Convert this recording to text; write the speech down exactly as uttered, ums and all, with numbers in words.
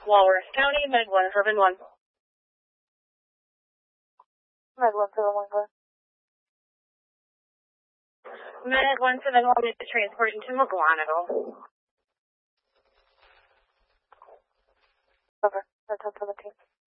Walworth County, Med one seven one. Med one seven one, go ahead. Med one seven one is transporting to McGuanago. Over. That's on seventeen.